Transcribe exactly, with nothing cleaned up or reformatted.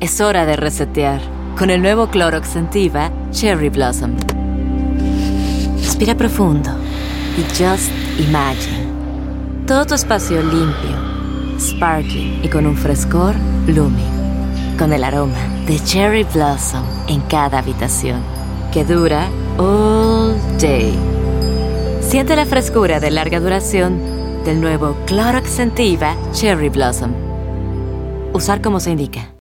Es hora de resetear con el nuevo Clorox Scentiva Cherry Blossom. Respira profundo y just imagine. Todo tu espacio limpio, sparkling y con un frescor blooming. Con el aroma de Cherry Blossom en cada habitación, que dura all day. Siente la frescura de larga duración del nuevo Clorox Scentiva Cherry Blossom. Usar como se indica.